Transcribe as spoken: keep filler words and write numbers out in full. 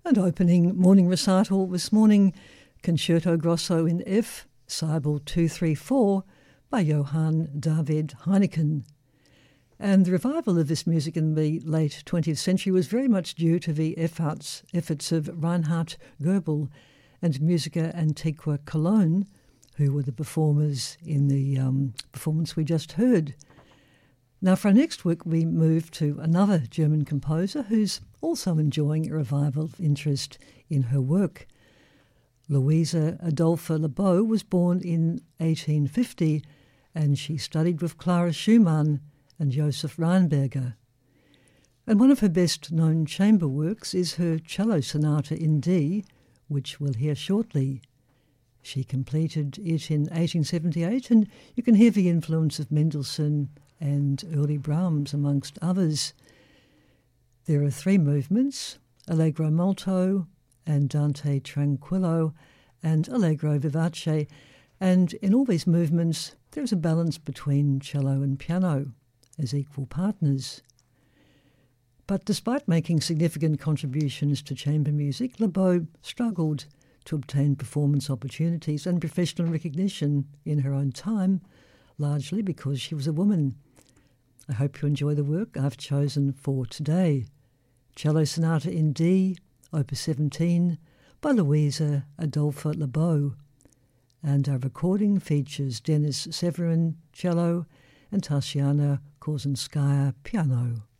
And opening morning recital this morning, Concerto Grosso in F, Seibel two three four, by Johann David Heineken. And the revival of this music in the late twentieth century was very much due to the efforts, efforts of Reinhard Goebel and Musica Antiqua Cologne, who were the performers in the um, performance we just heard. Now, for our next work, we move to another German composer who's also enjoying a revival of interest in her work. Louisa Adolpha Lebow was born in eighteen fifty, and she studied with Clara Schumann and Joseph Rheinberger. And one of her best-known chamber works is her cello sonata in D, which we'll hear shortly. She completed it in eighteen seventy-eight, and you can hear the influence of Mendelssohn and early Brahms, amongst others. There are three movements, Allegro Molto, Andante Tranquillo, and Allegro Vivace, and in all these movements there is a balance between cello and piano as equal partners. But despite making significant contributions to chamber music, Lebow struggled to obtain performance opportunities and professional recognition in her own time, largely because she was a woman. I hope you enjoy the work I've chosen for today. Cello Sonata in D, Opus seventeen, by Louisa Adolpha Lebow. And our recording features Denis Severin, cello, and Tatiana Korzynskaya, piano.